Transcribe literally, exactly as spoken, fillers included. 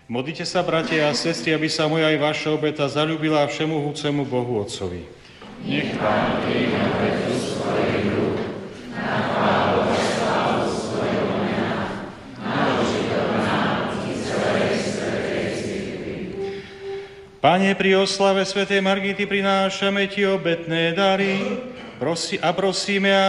Modlite sa, bratia a sestry, aby sa moja aj vaša obeta zaľúbila všemohúcemu Bohu Otcovi. Nech Pán príjme obetu svojich rúk, na chválu a slávu svojho mena, na užitok nám i celej svätej cirkvi. Pane, pri oslave svätej Margity prinášame Ti obetné dary prosi, a prosíme,